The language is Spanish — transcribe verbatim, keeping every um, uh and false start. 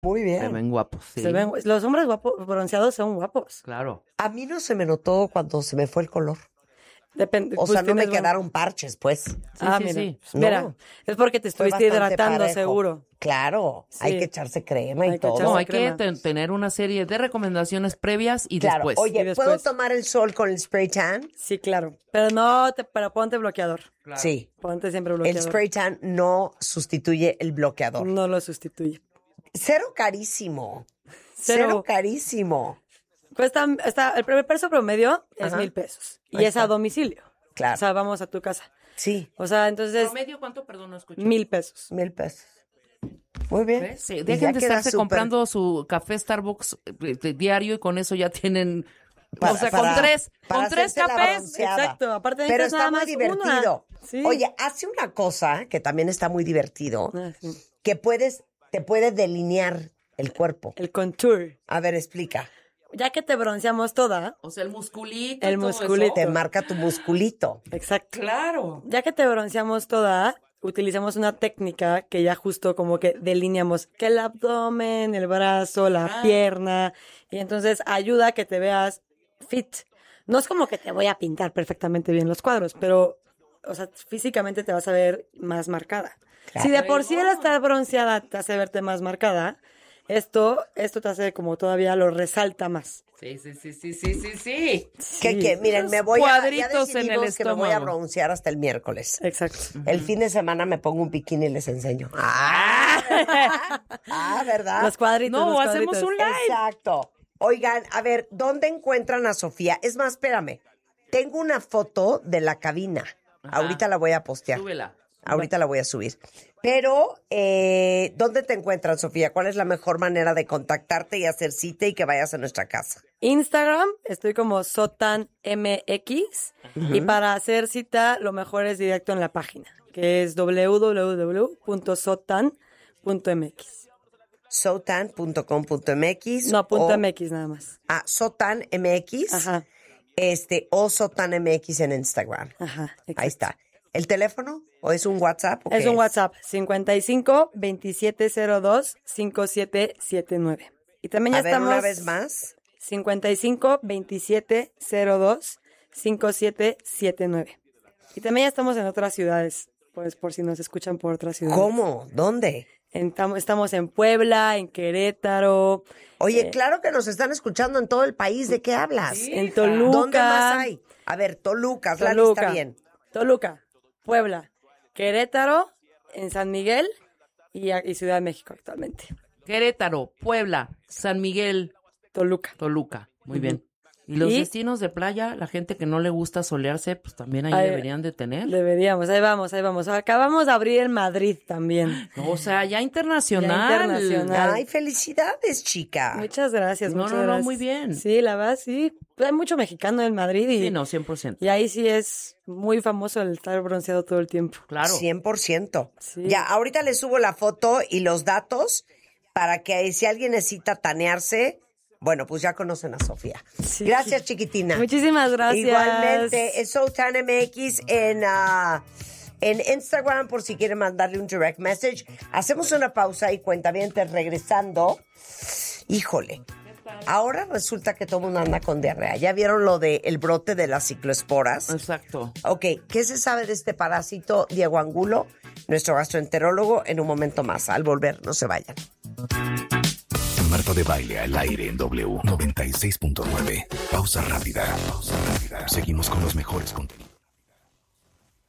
Muy bien. Se ven guapos, sí. Se ven, los hombres guapos, bronceados son guapos. Claro. A mí no se me notó cuando se me fue el color. Depende. O pues sea, no me tienes buen- quedaron parches, pues. Sí, ah, sí, mira. sí. Mira, No. es porque te Fue estuviste bastante hidratando, parejo. seguro. Claro, Sí. hay que echarse crema y Hay que todo. echarse No, hay crema. que ten- tener una serie de recomendaciones previas y Claro, después. oye, Y después. ¿puedo tomar el sol con el spray tan? Sí, claro. Pero no, te, pero ponte bloqueador. Sí. Ponte siempre El bloqueador. spray tan no sustituye el bloqueador. No lo sustituye. Cero carísimo. Cero. Cero, carísimo. Cuesta, está, el primer precio promedio es Ajá. mil pesos. Y Ahí es a está. domicilio. Claro. O sea, vamos a tu casa. Sí, O sea, entonces, ¿Promedio cuánto? Perdón, no escuché. mil pesos. mil pesos. Muy bien. ¿Ves? Sí, Y dejen ya de queda estarse súper- comprando su café Starbucks eh, de diario y con eso ya tienen... Para- o sea, para- con tres, para con tres hacerse la cafés. bronceada. Exacto, aparte Pero necesitas está nada muy más divertido. una. Sí. Oye, hace una cosa que también está muy divertido, Ah, sí. que puedes, te puede delinear el cuerpo. El contour. A ver, explica. Ya que te bronceamos toda. O sea, el musculito. El y todo musculito. Te eso. marca tu musculito. Exacto. Claro. Ya que te bronceamos toda, utilizamos una técnica que ya justo como que delineamos que el abdomen, el brazo, la Ah. pierna. Y entonces ayuda a que te veas fit. No es como que te voy a pintar perfectamente bien los cuadros, pero, o sea, físicamente te vas a ver más marcada. Claro. Si de por sí el estar bronceada te hace verte más marcada, esto, esto te hace como todavía lo resalta más. Sí, sí, sí, sí, sí, sí, sí. ¿Qué, Sí. qué? Miren, me voy a... Ya cuadritos en el decidimos que me voy a estómago. broncear hasta el miércoles. Exacto. El fin de semana me pongo un bikini y les enseño. Ah, ah ¿verdad? Los cuadritos. No, los hacemos cuadritos. un live. Exacto. Oigan, a ver, ¿dónde encuentran a Sofía? Es más, espérame. Tengo una foto de la cabina. Ajá. Ahorita la voy a postear. Súbela. Ahorita la voy a subir. Pero, eh, ¿dónde te encuentran, Sofía? ¿Cuál es la mejor manera de contactarte y hacer cita y que vayas a nuestra casa? Instagram, estoy como sotanmx. Y para hacer cita, lo mejor es directo en la página, que es w w w punto sotan punto m x. sotan punto com punto m x. No, punto o- mx nada más. Ah, Sotan M X. Ajá, Este, o Sotan M X en Instagram. ajá. Ahí está. ¿El teléfono? ¿O es un WhatsApp? ¿o Es qué un WhatsApp, cincuenta y cinco, veintisiete cero dos, cincuenta y siete setenta y nueve. Y también ya A ver, estamos... una vez más. cincuenta y cinco, veintisiete cero dos, cincuenta y siete setenta y nueve. Y también ya estamos en otras ciudades, pues por si nos escuchan por otras ciudades. ¿Cómo? ¿Dónde? En- tam- estamos en Puebla, en Querétaro, Oye, Eh, claro que nos están escuchando en todo el país. ¿De qué hablas? en Toluca. ¿Dónde más hay? A ver, Toluca, haz la Toluca, lista bien. Toluca, Puebla, Querétaro, en San Miguel y, a- y Ciudad de México actualmente. Querétaro, Puebla, San Miguel, Toluca. Toluca. Muy Ujú. bien. Y los Y- destinos de playa, la gente que no le gusta solearse, pues también ahí Ahí- deberían de tener. Deberíamos, ahí vamos, ahí vamos. Acabamos de abrir en Madrid también. O sea, ya internacional. Ya internacional. Ay, felicidades, chica. Muchas gracias, No, muchas no, no, gracias. muy bien. Sí, la verdad, sí. Hay mucho mexicano en Madrid y, Sí, no, cien por ciento. y ahí sí es muy famoso el estar bronceado todo el tiempo. Claro. cien por ciento. Sí. Ya, ahorita les subo la foto y los datos para que si alguien necesita tanearse, bueno, pues ya conocen a Sofía. Sí. Gracias, chiquitina. Muchísimas gracias. Igualmente, es Sotan M X en, ah, en Instagram por si quieren mandarle un direct message. Hacemos una pausa y cuentavientes regresando. Híjole, ahora resulta que todo el mundo anda con diarrea. ¿Ya vieron lo del brote de las cicloesporas? Exacto. Ok, ¿qué se sabe de este parásito? Diego Angulo, nuestro gastroenterólogo, en un momento más. Al volver, no se vayan. Marta de Baile al aire en W noventa y seis punto nueve. Pausa rápida. Pausa rápida. Seguimos con los mejores contenidos.